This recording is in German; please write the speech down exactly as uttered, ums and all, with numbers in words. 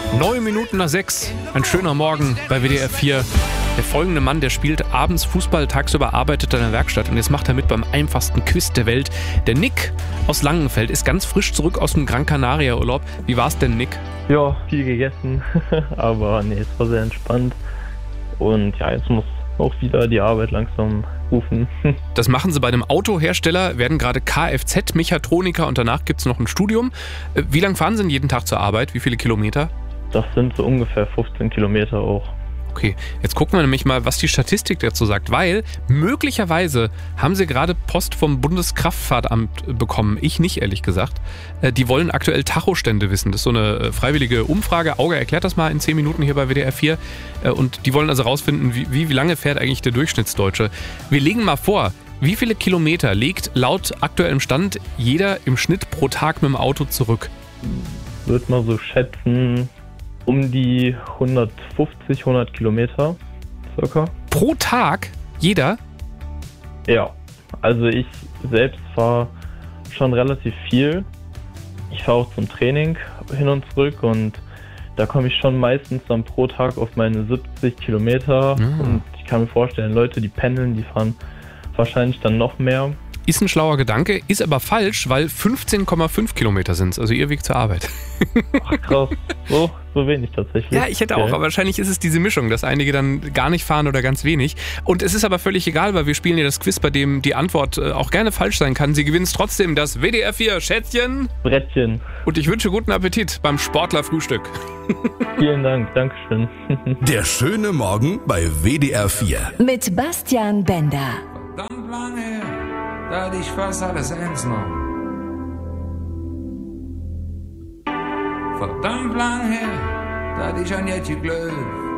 Neun Minuten nach sechs. Ein schöner Morgen bei W D R vier. Der folgende Mann, der spielt abends Fußball, tagsüber arbeitet er in der Werkstatt und jetzt macht er mit beim einfachsten Quiz der Welt. Der Nick aus Langenfeld ist ganz frisch zurück aus dem Gran Canaria Urlaub. Wie war's denn, Nick? Ja, viel gegessen, aber nee, es war sehr entspannt. Und ja, jetzt muss auch wieder die Arbeit langsam rufen. Das machen sie bei einem Autohersteller, werden gerade Kfz-Mechatroniker und danach gibt's noch ein Studium. Wie lange fahren sie denn jeden Tag zur Arbeit? Wie viele Kilometer? Das sind so ungefähr fünfzehn Kilometer auch. Okay, jetzt gucken wir nämlich mal, was die Statistik dazu sagt, weil möglicherweise haben sie gerade Post vom Bundeskraftfahrtamt bekommen. Ich nicht, ehrlich gesagt. Die wollen aktuell Tachostände wissen. Das ist so eine freiwillige Umfrage. Auge erklärt das mal in zehn Minuten hier bei W D R vier. Und die wollen also rausfinden, wie, wie lange fährt eigentlich der Durchschnittsdeutsche. Wir legen mal vor, wie viele Kilometer legt laut aktuellem Stand jeder im Schnitt pro Tag mit dem Auto zurück? Würde mal so schätzen, um die hundertfünfzig, hundert Kilometer circa. Pro Tag? Jeder? Ja, also ich selbst fahre schon relativ viel. Ich fahre auch zum Training hin und zurück und da komme ich schon meistens dann pro Tag auf meine siebzig Kilometer. Mhm. Und ich kann mir vorstellen, Leute, die pendeln, die fahren wahrscheinlich dann noch mehr. Ist ein schlauer Gedanke, ist aber falsch, weil fünfzehn Komma fünf Kilometer sind es, also ihr Weg zur Arbeit. Ach krass, so, so wenig tatsächlich. Ja, ich hätte auch, aber wahrscheinlich ist es diese Mischung, dass einige dann gar nicht fahren oder ganz wenig. Und es ist aber völlig egal, weil wir spielen ja das Quiz, bei dem die Antwort auch gerne falsch sein kann. Sie gewinnt trotzdem das W D R vier Schätzchen. Brettchen. Und ich wünsche guten Appetit beim Sportlerfrühstück. Vielen Dank, Dankeschön. Der schöne Morgen bei W D R vier. Mit Bastian Bender. Verdammt lange her, da hatte ich fast alles ernst genommen. Verdammt lang her, da hatte ich an Jetje Glöw.